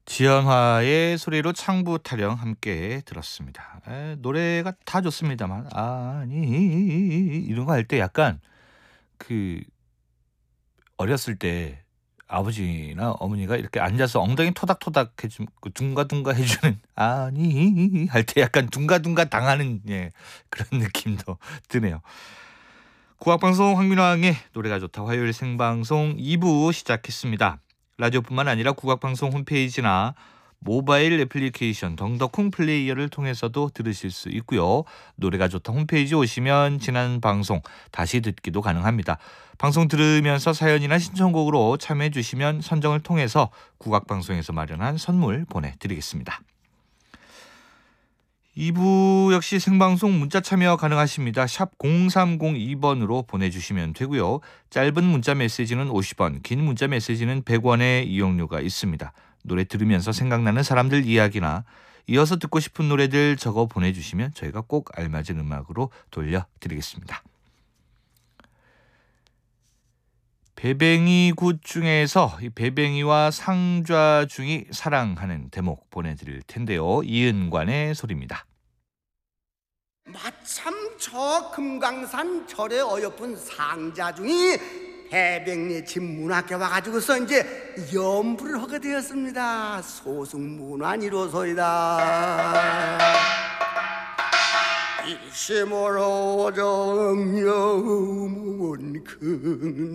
지연화의 소리로 창부 타령 함께 들었습니다. 노래가 다 좋습니다만 아니 이런 거 할 때 약간 그 어렸을 때 아버지나 어머니가 이렇게 앉아서 엉덩이 토닥토닥 해주면 그 둥가둥가 해주는 아니 할 때 약간 둥가둥가 당하는 그런 느낌도 드네요. 국악방송 황민왕의 노래가 좋다 화요일 생방송 2부 시작했습니다. 라디오뿐만 아니라 국악방송 홈페이지나 모바일 애플리케이션 덩더콩 플레이어를 통해서도 들으실 수 있고요. 노래가 좋다 홈페이지 오시면 지난 방송 다시 듣기도 가능합니다. 방송 들으면서 사연이나 신청곡으로 참여해 주시면 선정을 통해서 국악방송에서 마련한 선물 보내드리겠습니다. 2부 역시 생방송 문자 참여 가능하십니다. 샵 0302번으로 보내주시면 되고요. 짧은 문자 메시지는 50원, 긴 문자 메시지는 100원의 이용료가 있습니다. 노래 들으면서 생각나는 사람들 이야기나 이어서 듣고 싶은 노래들 적어 보내주시면 저희가 꼭 알맞은 음악으로 돌려드리겠습니다. 배뱅이 굿 중에서 이 배뱅이와 상좌중이 사랑하는 대목 보내드릴 텐데요. 이은관의 소리입니다. 마참 저 금강산 절에 어여쁜 상자중이 배뱅리 집 문 앞에 와가지고서 이제 염불을 하게 되었습니다. 소승문안이로소이다. 이심으로 정여문 큰